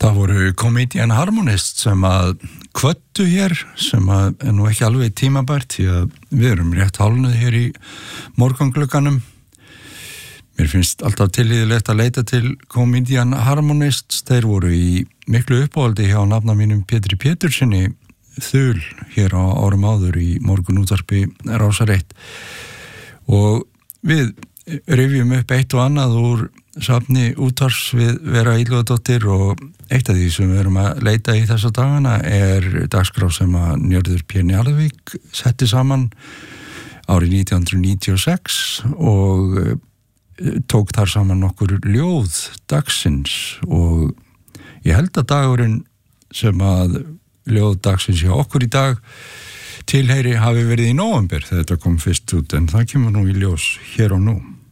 Það voru Comedian Harmonist sem að kvöddu hér, sem að nú ekki alveg tímabært, því að við erum rétt hálfnuð hér í morgunglugganum. Mér finnst alltaf tilíðilegt að leita til Comedian Harmonist. Þeir voru í miklu uppáhaldi hjá nafna mínum Pétri Pétursinni Þul hér á árum áður í morgunútvarpi Rásar 1. Og við rifjum upp eitt og annað úr safni útvars við Vera Illugadóttir, og eitt af því sem við erum að leita í þessa dagana er dagskrá sem að Njörður P. Njarðvík setti saman árið 1996 og tók þar saman nokkur ljóð dagsins, og ég held að dagurinn sem að ljóð dagsins hjá okkur í dag tilheyri hafi verið í nóvember þegar þetta kom fyrst út, en það kemur nú í ljós hér og nú.